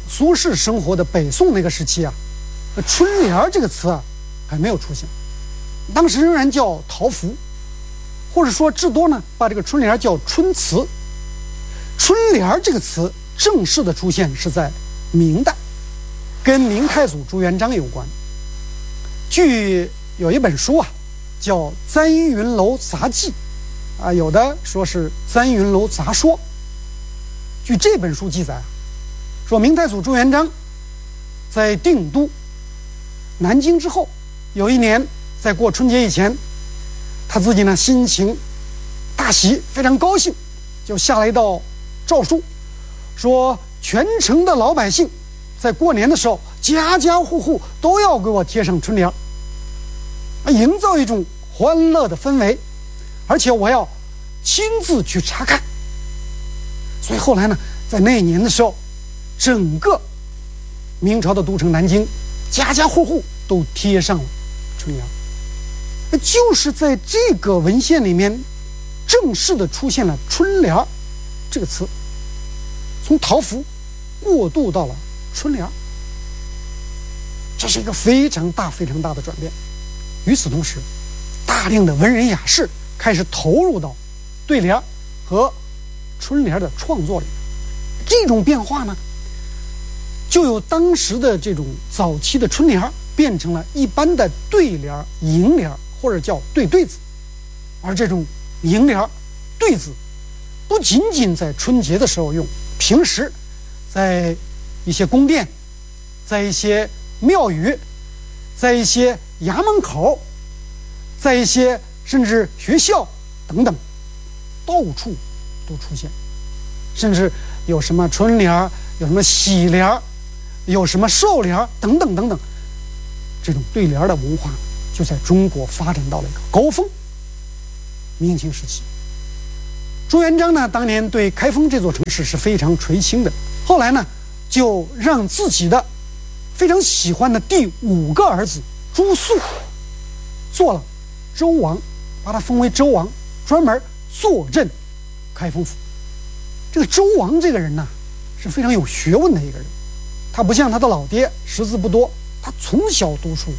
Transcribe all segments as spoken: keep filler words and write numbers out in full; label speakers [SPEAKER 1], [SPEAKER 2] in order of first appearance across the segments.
[SPEAKER 1] 苏轼生活的北宋那个时期啊，春联这个词啊还没有出现，当时仍然叫桃符，或者说至多呢把这个春联叫春词。春联这个词正式的出现是在明代，跟明太祖朱元璋有关。据有一本书啊叫《簪云楼杂记》啊，有的说是《簪云楼杂说》。据这本书记载啊，说明太祖朱元璋在定都南京之后，有一年在过春节以前，他自己呢心情大喜，非常高兴，就下了一道诏书，说全城的老百姓在过年的时候，家家户户都要给我贴上春联，营造一种欢乐的氛围，而且我要亲自去查看。所以后来呢，在那一年的时候，整个明朝的都城南京，家家户户都贴上了春联。就是在这个文献里面，正式的出现了春联这个词，从桃符过渡到了春联，这是一个非常大非常大的转变。与此同时，大量的文人雅士开始投入到对联和春联的创作里。这种变化呢，就由当时的这种早期的春联变成了一般的对联、楹联，或者叫对对子。而这种楹联、对子不仅仅在春节的时候用，平时在一些宫殿，在一些庙宇，在一些衙门口，在一些甚至学校等等，到处都出现。甚至有什么春联，有什么喜联，有什么寿联等等等等，这种对联的文化就在中国发展到了一个高峰。明清时期，朱元璋呢当年对开封这座城市是非常垂青的，后来呢就让自己的非常喜欢的第五个儿子朱肃做了周王，把他封为周王，专门坐镇开封府。这个周王这个人呢是非常有学问的一个人，他不像他的老爹识字不多，他从小读书，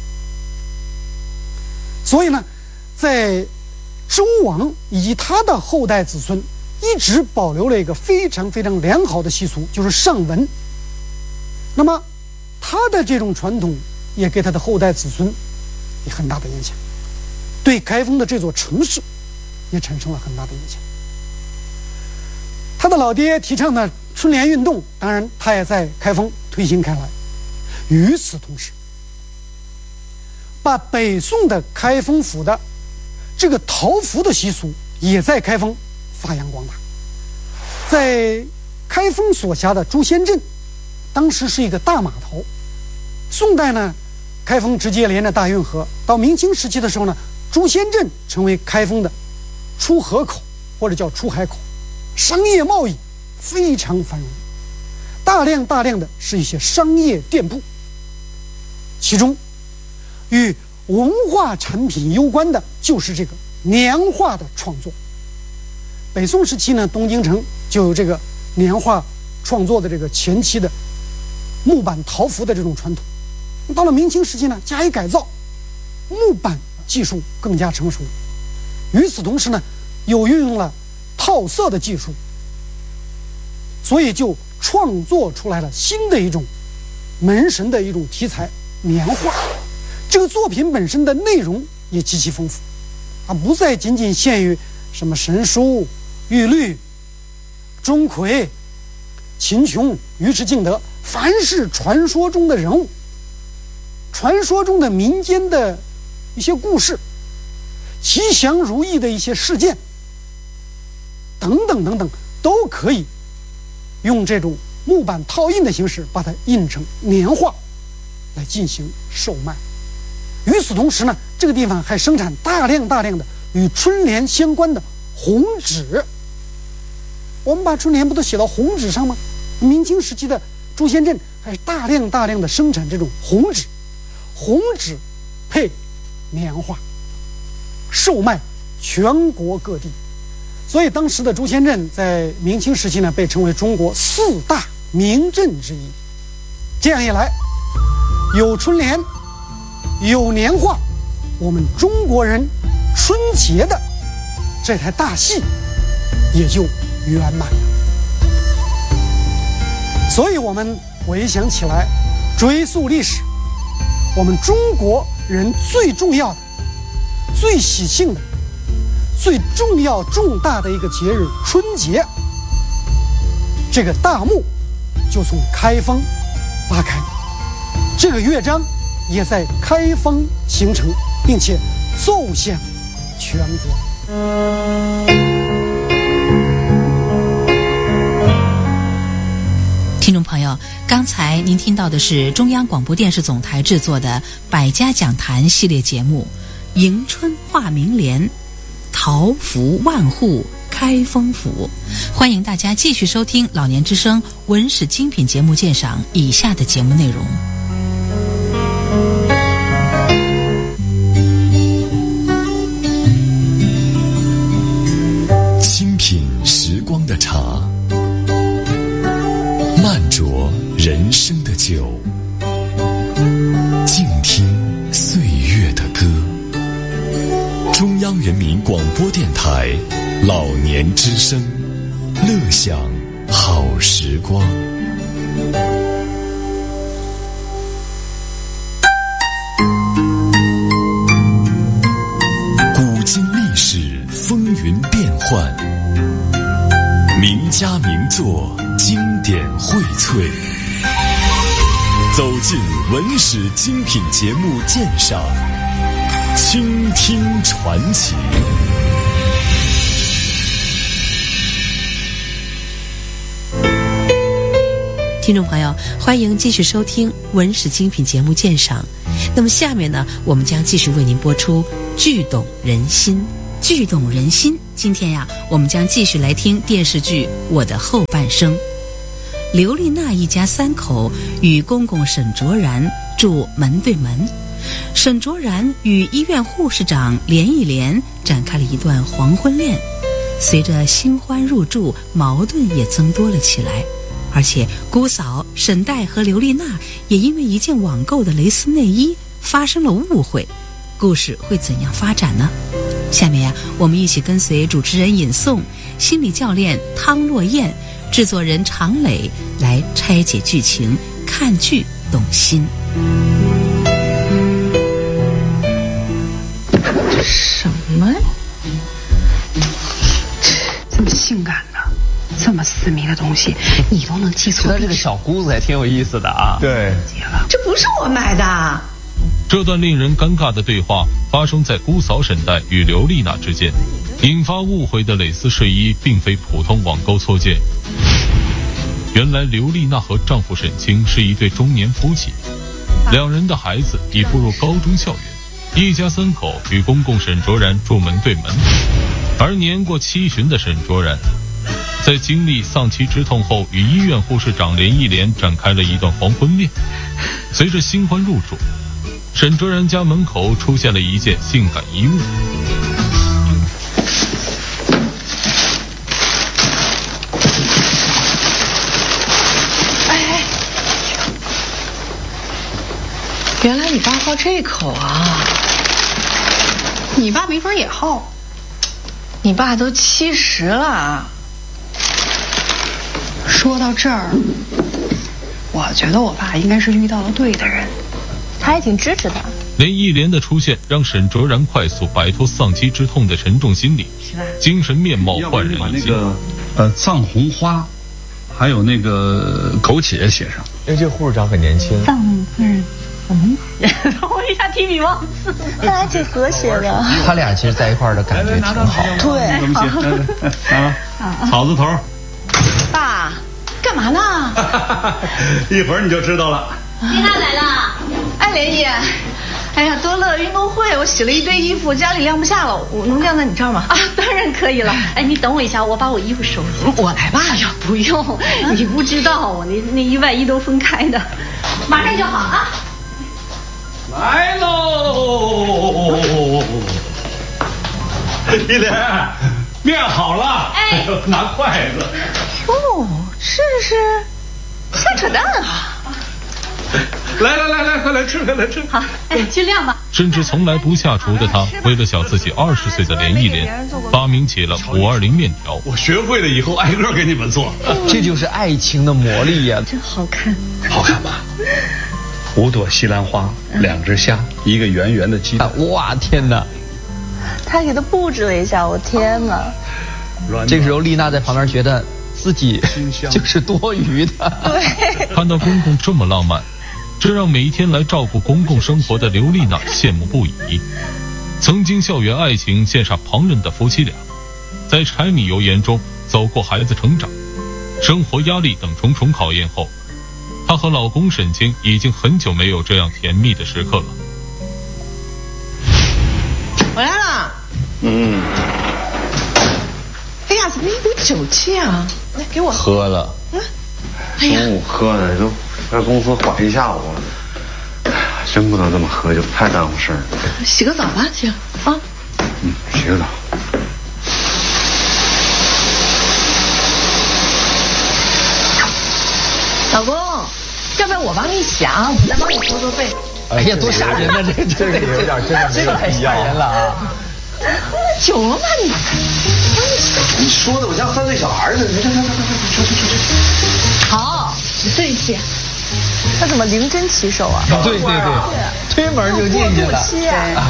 [SPEAKER 1] 所以呢在周王以及他的后代子孙一直保留了一个非常非常良好的习俗，就是上文。那么他的这种传统也给他的后代子孙也很大的影响，对开封的这座城市也产生了很大的影响。他的老爹提倡的春联运动，当然他也在开封推行开来。与此同时，把北宋的开封府的这个桃符的习俗也在开封发扬光大。在开封所辖的朱仙镇，当时是一个大码头。宋代呢，开封直接连着大运河。到明清时期的时候呢，朱仙镇成为开封的出河口，或者叫出海口，商业贸易非常繁荣，大量大量的是一些商业店铺。其中与文化产品攸关的就是这个年画的创作。北宋时期呢，东京城就有这个年画创作的这个前期的木板桃符的这种传统。到了明清时期呢，加以改造，木板技术更加成熟。与此同时呢，又运用了套色的技术，所以就创作出来了新的一种门神的一种题材——年画。这个作品本身的内容也极其丰富，啊，不再仅仅限于什么神书、玉律、钟馗、秦琼、尉迟敬德，凡是传说中的人物，传说中的民间的一些故事，吉祥如意的一些事件等等等等，都可以用这种木板套印的形式把它印成年画来进行售卖。与此同时呢，这个地方还生产大量大量的与春联相关的红纸。我们把春联不都写到红纸上吗？明清时期的朱仙镇还大量大量的生产这种红纸，红纸配年画，售卖全国各地。所以当时的朱仙镇在明清时期呢，被称为中国四大名震之意。这样一来，有春联，有年画，我们中国人春节的这台大戏也就圆满了。所以我们回想起来，追溯历史，我们中国人最重要的、最喜庆的、最重要重大的一个节日春节，这个大幕就从开封拉开，这个乐章也在开封形成，并且奏响全国。
[SPEAKER 2] 听众朋友，刚才您听到的是中央广播电视总台制作的百家讲坛系列节目《迎春画明联》，桃福万户开封府。欢迎大家继续收听老年之声文史精品节目鉴赏以下的节目内容。
[SPEAKER 3] 清品时光的茶，慢酌人生的酒，静听岁月的歌。中央人民广播电台老年之声，乐享好时光。古今历史风云变幻，名家名作经典荟萃，走进文史精品节目鉴赏，倾听传奇。
[SPEAKER 2] 听众朋友，欢迎继续收听文史精品节目鉴赏。那么下面呢，我们将继续为您播出剧动人心。剧动人心，今天呀，我们将继续来听电视剧《我的后半生》。刘丽娜一家三口与公公沈卓然住门对门，沈卓然与医院护士长连忆莲展开了一段黄昏恋。随着新欢入住，矛盾也增多了起来，而且姑嫂沈黛和刘丽娜也因为一件网购的蕾丝内衣发生了误会。故事会怎样发展呢？下面呀，我们一起跟随主持人尹颂、心理教练汤若燕、制作人常磊来拆解剧情，看剧动心。
[SPEAKER 4] 什么？这么性感的、这么私密的东西，你都能记错？
[SPEAKER 5] 这个小姑子也挺有意思的啊。
[SPEAKER 6] 对，
[SPEAKER 4] 这不是我买的。
[SPEAKER 7] 这段令人尴尬的对话发生在姑嫂沈黛与刘丽娜之间，引发误会的蕾丝睡衣并非普通网购错件。原来刘丽娜和丈夫沈清是一对中年夫妻，两人的孩子已步入高中校园，一家三口与公公沈卓然住门对门。而年过七旬的沈卓然在经历丧妻之痛后，与医院护士长连忆莲展开了一段黄昏恋。随着新欢入住，沈卓然家门口出现了一件性感衣物。
[SPEAKER 4] 哎哎，原来你爸好这口啊！你爸没准也好。你爸都七十了。说到这儿，我觉得我爸应该是遇到了对的人。
[SPEAKER 8] 他也挺支持的。
[SPEAKER 7] 连忆莲的出现让沈卓然快速摆脱丧妻之痛的沉重心理，精神面貌焕然一新。
[SPEAKER 6] 那个呃藏红花，还有那个枸杞写上。
[SPEAKER 5] 因为这个护士长很年轻。
[SPEAKER 8] 藏字怎么写？我一下提笔忘字，他还挺和谐的。
[SPEAKER 5] 他俩其实在一块儿的感觉挺好。
[SPEAKER 8] 对，
[SPEAKER 6] 怎么写？啊，草字头。
[SPEAKER 4] 爸，干嘛呢？
[SPEAKER 6] 一会儿你就知道了。
[SPEAKER 8] 丽娜来了。
[SPEAKER 4] 哎，莲姨，哎呀，多乐运动会，我洗了一堆衣服，家里晾不下了，我能晾在你这儿吗？
[SPEAKER 8] 啊，当然可以了。哎，你等我一下，我把我衣服收拾。
[SPEAKER 4] 我来吧。
[SPEAKER 8] 哎呀，不用，啊、你不知道，我那内衣外衣都分开的，马上就好啊。
[SPEAKER 6] 来喽！忆莲，面好了。
[SPEAKER 8] 哎，
[SPEAKER 6] 拿筷子。
[SPEAKER 4] 哦，试试。 瞎扯淡啊！
[SPEAKER 6] 来来来来，快来吃，快来吃。
[SPEAKER 8] 好，哎，尽量吧。
[SPEAKER 7] 甚至从来不下厨的他，为了小自己二十岁的连忆莲，发明起了五二零面条。
[SPEAKER 6] 我学会了以后，挨个给你们做。
[SPEAKER 5] 这就是爱情的魔力呀、啊！
[SPEAKER 4] 真好看，
[SPEAKER 6] 好看吧？五朵西兰花，两只虾，一个圆圆的鸡蛋。
[SPEAKER 5] 哇，天哪！
[SPEAKER 9] 他给他布置了一下，我天哪！
[SPEAKER 5] 这个时候，丽娜在旁边觉得自己就是多余的。
[SPEAKER 9] 对，
[SPEAKER 7] 看到公公这么浪漫，这让每一天来照顾公公生活的刘丽娜羡慕不已。曾经校园爱情羡煞旁人的夫妻俩，在柴米油盐中走过孩子成长、生活压力等重重考验后，她和老公沈清已经很久没有这样甜蜜的时刻了。
[SPEAKER 4] 回来了。
[SPEAKER 6] 嗯。
[SPEAKER 4] 哎呀，怎么一股酒气啊？来，给我
[SPEAKER 5] 喝了。
[SPEAKER 4] 嗯。哎呀，
[SPEAKER 10] 中午喝的都在公司缓一下午，哎呀，真不能这么喝酒，太耽误事儿了。
[SPEAKER 4] 洗个澡吧，姐啊。
[SPEAKER 10] 嗯，洗个澡。
[SPEAKER 4] 老公，要不要我帮你洗啊？我再帮你搓搓背。
[SPEAKER 5] 哎呀，多吓人啊！这这个有点真的没有太吓人了啊！
[SPEAKER 4] 喝酒了吗你？
[SPEAKER 10] 你说的我像三岁小孩似的，你看看看看看，去去去去。
[SPEAKER 4] 好，对不起。
[SPEAKER 9] 他怎么灵真起手啊？
[SPEAKER 5] 对对对，推门就进去了。
[SPEAKER 9] 啊、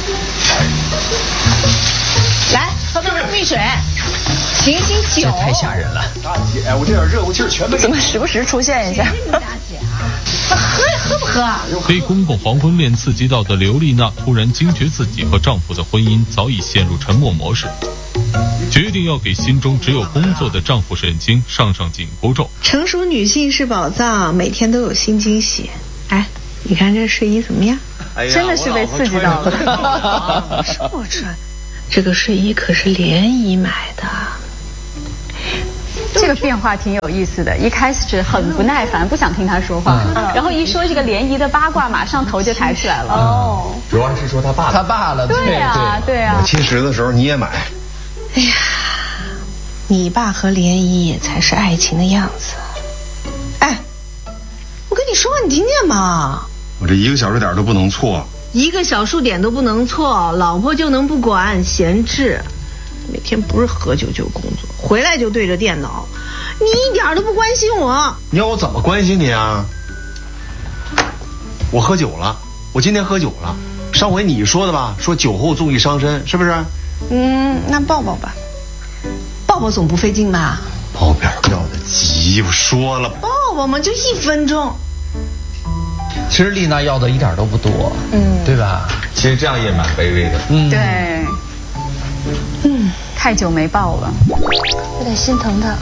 [SPEAKER 4] 来，喝杯蜜水，醒醒酒。
[SPEAKER 5] 这太吓人了。
[SPEAKER 10] 大姐，我这点热乎气儿全没。
[SPEAKER 9] 怎么时不时出现一下？
[SPEAKER 4] 大姐啊，喝呀，喝不喝？
[SPEAKER 7] 被公公黄昏恋刺激到的刘丽娜突然惊觉自己和丈夫的婚姻早已陷入沉默模式，决定要给心中只有工作的丈夫沈清上上紧箍咒。
[SPEAKER 4] 成熟女性是宝藏，每天都有新惊喜。哎，你看这睡衣怎么样？
[SPEAKER 9] 哎、真的是被刺激到了。
[SPEAKER 4] 说我穿，这个睡衣可是联谊买的。
[SPEAKER 8] 这个变化挺有意思的，一开始很不耐烦，不想听他说话，嗯、然后一说这个联谊的八卦，马上头就抬起来了。
[SPEAKER 10] 哦，主要是说他爸，
[SPEAKER 5] 他爸了，
[SPEAKER 8] 对呀，对呀。
[SPEAKER 10] 我七十的时候你也买。
[SPEAKER 4] 哎呀，你爸和联谊也才是爱情的样子。哎，我跟你说话你听见吗？
[SPEAKER 10] 我这一个小数点都不能错，
[SPEAKER 4] 一个小数点都不能错，老婆就能不管闲置。每天不是喝酒就是工作，回来就对着电脑，你一点都不关心我。
[SPEAKER 10] 你要我怎么关心你啊？我喝酒了，我今天喝酒了。上回你说的吧，说酒后纵欲伤身，是不是？
[SPEAKER 4] 嗯，那抱抱吧，抱抱总不费劲吧？
[SPEAKER 10] 抱表要的急，我说了，
[SPEAKER 4] 抱抱嘛，就一分钟。
[SPEAKER 5] 其实丽娜要的一点都不多，嗯，对吧？
[SPEAKER 6] 其实这样也蛮卑微的，
[SPEAKER 8] 嗯，对。嗯，太久没抱了，
[SPEAKER 9] 有点心疼他。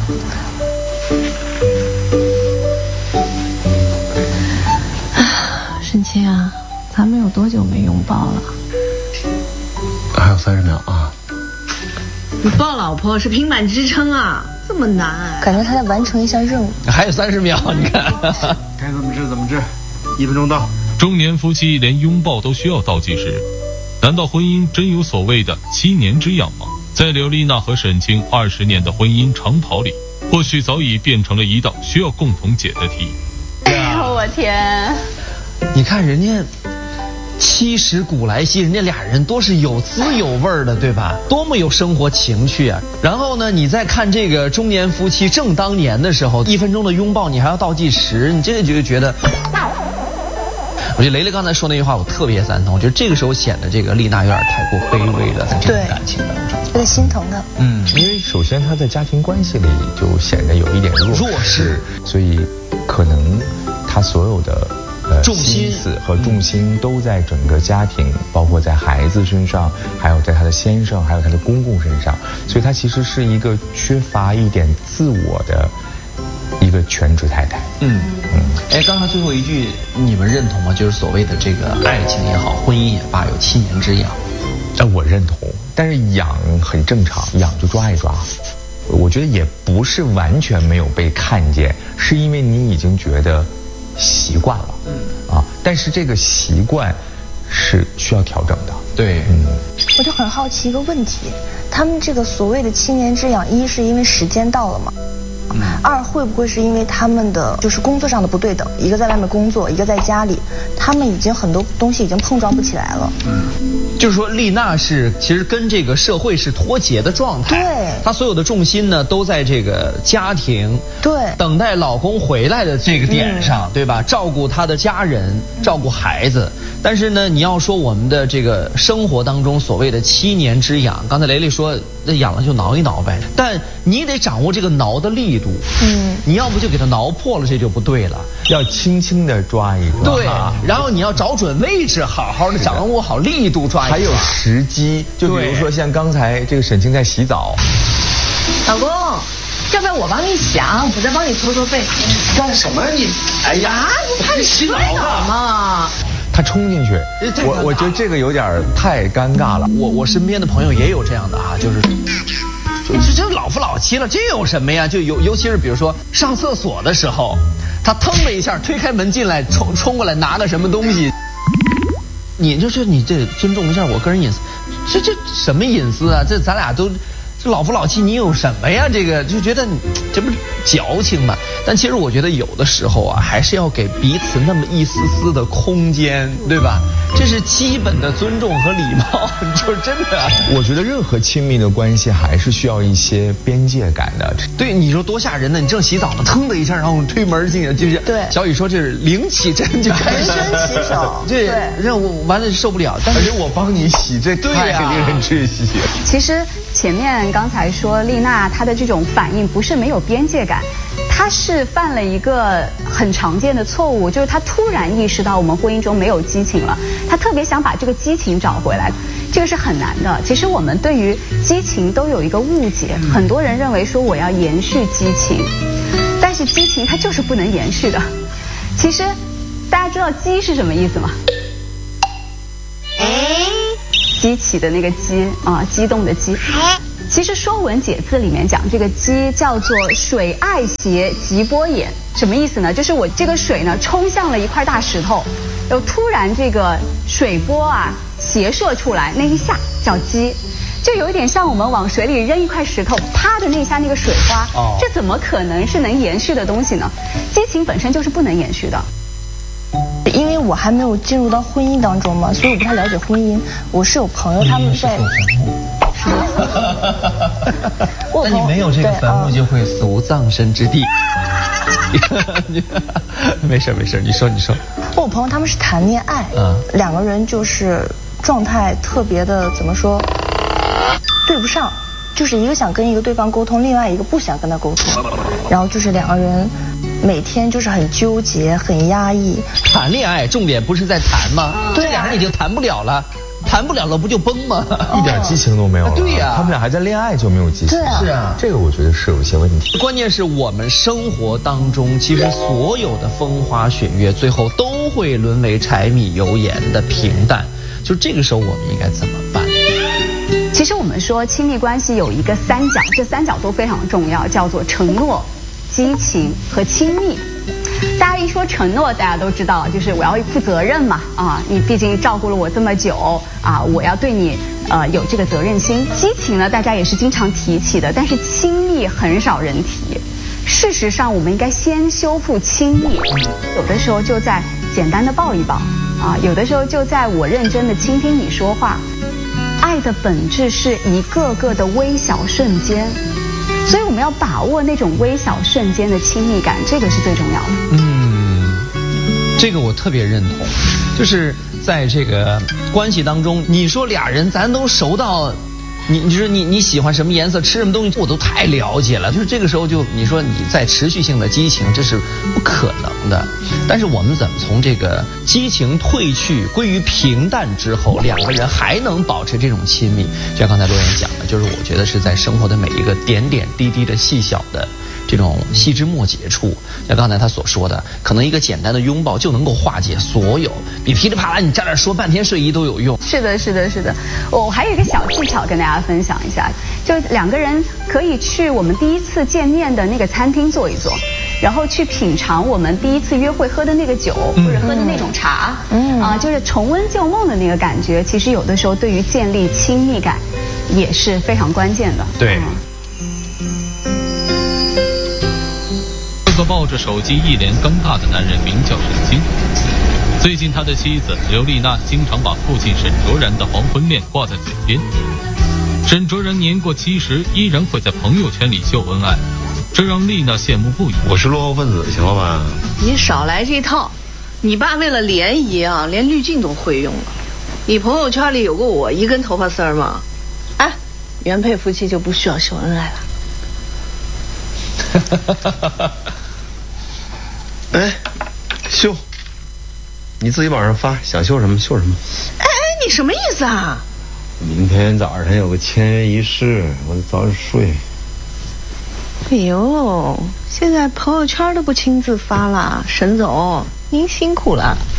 [SPEAKER 4] 沈清啊，咱们有多久没拥抱了？
[SPEAKER 10] 还有三十秒啊！
[SPEAKER 4] 你抱老婆是平板支撑啊，这么难、啊？
[SPEAKER 9] 感觉他在完成一项任务。
[SPEAKER 5] 还有三十秒，你看。
[SPEAKER 10] 该怎么治怎么治，一分钟到。
[SPEAKER 7] 中年夫妻连拥抱都需要倒计时。难道婚姻真有所谓的七年之痒吗？在刘丽娜和沈清二十年的婚姻长跑里，或许早已变成了一道需要共同解的题。
[SPEAKER 8] 哎呦我天！
[SPEAKER 5] 你看人家七十古来稀，人家俩人多是有滋有味的，对吧？多么有生活情趣啊！然后呢，你再看这个中年夫妻正当年的时候，一分钟的拥抱你还要倒计时，你这个就觉得。我觉得雷雷刚才说那句话我特别赞同，我觉得这个时候显得这个丽娜有点太过卑微了，在这种感情当中，
[SPEAKER 9] 有点心疼的。
[SPEAKER 11] 嗯，因为首先她在家庭关系里就显得有一点弱
[SPEAKER 5] 弱势，
[SPEAKER 11] 所以可能她所有的呃
[SPEAKER 5] 重心
[SPEAKER 11] 心思和重心都在整个家庭，包括在孩子身上，还有在她的先生，还有她的公公身上，所以她其实是一个缺乏一点自我的一个全职太太。
[SPEAKER 5] 嗯嗯，哎，刚才最后一句你们认同吗？就是所谓的这个爱情也好，婚姻也罢，有七年之痒。
[SPEAKER 11] 呃，我认同，但是痒很正常，痒就抓一抓。我觉得也不是完全没有被看见，是因为你已经觉得习惯了。嗯啊，但是这个习惯是需要调整的。
[SPEAKER 5] 对，
[SPEAKER 11] 嗯，
[SPEAKER 9] 我就很好奇一个问题，他们这个所谓的七年之痒，一是因为时间到了吗？ 二会不会是因为他们的就是工作上的不对等，一个在外面工作，一个在家里，他们已经很多东西已经碰撞不起来了。
[SPEAKER 5] 嗯，就是说丽娜是其实跟这个社会是脱节的状态，
[SPEAKER 9] 对，
[SPEAKER 5] 她所有的重心呢都在这个家庭，
[SPEAKER 9] 对，
[SPEAKER 5] 等待老公回来的这个点上，嗯、对吧？照顾她的家人，照顾孩子。但是呢，你要说我们的这个生活当中所谓的七年之痒，刚才雷雷说那痒了就挠一挠呗，但你得掌握这个挠的力度，嗯，你要不就给它挠破了，这就不对了，
[SPEAKER 11] 要轻轻的抓一抓，
[SPEAKER 5] 对，然后你要找准位置，好好的掌握好力度抓一抓，
[SPEAKER 11] 还有时机，就比如说像刚才这个沈清在洗澡，
[SPEAKER 4] 老公，要不要我帮你洗啊？我再帮你搓搓背。
[SPEAKER 12] 干什么你？哎呀，
[SPEAKER 4] 你看你洗澡嘛。
[SPEAKER 11] 他冲进去，我我觉得这个有点太尴尬了。
[SPEAKER 5] 我我身边的朋友也有这样的啊，就是就这这老夫老妻了，这有什么呀？就尤尤其是比如说上厕所的时候，他腾了一下推开门进来，冲冲过来拿个什么东西，你就是你这尊重一下我个人隐私，这这什么隐私啊？这咱俩都。这老夫老妻，你有什么呀？这个就觉得你这不是矫情吗？但其实我觉得有的时候啊，还是要给彼此那么一丝丝的空间，对吧？这是基本的尊重和礼貌，就是真的。
[SPEAKER 11] 我觉得任何亲密的关系还是需要一些边界感的。
[SPEAKER 5] 对，你说多吓人呢！你正洗澡呢，腾的一下，然后推门进去，就是对。小雨说这是灵起针就开始
[SPEAKER 9] 全身洗手，
[SPEAKER 5] 这让我完了受不了。但是
[SPEAKER 11] 我帮你洗，这太令人窒息。
[SPEAKER 8] 其实前面刚才说丽娜她的这种反应不是没有边界感，她是犯了一个很常见的错误，就是她突然意识到我们婚姻中没有激情了，她特别想把这个激情找回来，这个是很难的。其实我们对于激情都有一个误解，很多人认为说我要延续激情，但是激情它就是不能延续的。其实大家知道激是什么意思吗？激起的那个激啊，激动的激。其实《说文解字》里面讲这个激叫做水爱斜急波也，什么意思呢？就是我这个水呢冲向了一块大石头，然后突然这个水波啊斜射出来，那一下叫激，就有一点像我们往水里扔一块石头，啪的那一下那个水花，哦，这怎么可能是能延续的东西呢？激情本身就是不能延续的。
[SPEAKER 9] 因为我还没有进入到婚姻当中嘛，所以我不太了解婚姻。我是有朋友他们在。
[SPEAKER 5] 那你没有这个坟墓就会死无葬身之地。没事没事，你说你说。
[SPEAKER 9] 我朋友他们是谈恋爱，嗯，两个人就是状态特别的怎么说，对不上，就是一个想跟一个对方沟通，另外一个不想跟他沟通，然后就是两个人。每天就是很纠结，很压抑。
[SPEAKER 5] 谈恋爱重点不是在谈吗？对、啊，这俩人已经谈不了了，谈不了了不就崩吗？
[SPEAKER 11] 一点激情都没有了。
[SPEAKER 5] 对呀、啊，
[SPEAKER 11] 他们俩还在恋爱就没有激情。
[SPEAKER 9] 对啊，
[SPEAKER 5] 是啊，
[SPEAKER 11] 这个我觉得是有一些问题。
[SPEAKER 5] 关键是我们生活当中，其实所有的风花雪月，最后都会沦为柴米油盐的平淡。就这个时候，我们应该怎么办？
[SPEAKER 8] 其实我们说亲密关系有一个三角，这三角都非常重要，叫做承诺、激情和亲密。大家一说承诺，大家都知道，就是我要负责任嘛，啊，你毕竟照顾了我这么久，啊，我要对你呃有这个责任心。激情呢，大家也是经常提起的，但是亲密很少人提。事实上，我们应该先修复亲密，有的时候就在简单的抱一抱，啊，有的时候就在我认真的倾听你说话。爱的本质是一个个的微小瞬间。所以我们要把握那种微小瞬间的亲密感，这个是最重要的。
[SPEAKER 5] 嗯，这个我特别认同，就是在这个关系当中，你说俩人咱都熟到，你你说你你喜欢什么颜色，吃什么东西，我都太了解了。就是这个时候就你说你在持续性的激情，这是不可能的。但是我们怎么从这个激情褪去归于平淡之后，两个人还能保持这种亲密？就像刚才罗源讲的，就是我觉得是在生活的每一个点点滴滴的细小的这种细枝末节处，像刚才他所说的，可能一个简单的拥抱就能够化解所有，比噼里啪啦你站那说半天睡衣都有用。
[SPEAKER 8] 是的，是的，是的。我还有一个小技巧跟大家分享一下，就两个人可以去我们第一次见面的那个餐厅坐一坐，然后去品尝我们第一次约会喝的那个酒，或者喝的那种茶，嗯啊，就是重温旧梦的那个感觉。其实有的时候对于建立亲密感也是非常关键的。
[SPEAKER 5] 对。
[SPEAKER 7] 抱着手机一脸尴尬的男人名叫沈清。最近他的妻子刘丽娜经常把父亲沈卓然的黄昏恋挂在嘴边。沈卓然年过七十，依然会在朋友圈里秀恩爱，这让丽娜羡慕不已。
[SPEAKER 10] 我是落后分子，行了吧？
[SPEAKER 4] 你少来这套，你爸为了联谊啊，连滤镜都会用了。你朋友圈里有过我一根头发丝儿吗？哎，原配夫妻就不需要秀恩爱
[SPEAKER 10] 了。哎，秀，你自己往上发，想秀什么秀什么。
[SPEAKER 4] 哎哎，你什么意思啊？
[SPEAKER 10] 明天早上有个签约仪式，我得早点睡。
[SPEAKER 4] 哎呦，现在朋友圈都不亲自发了，沈总您辛苦了。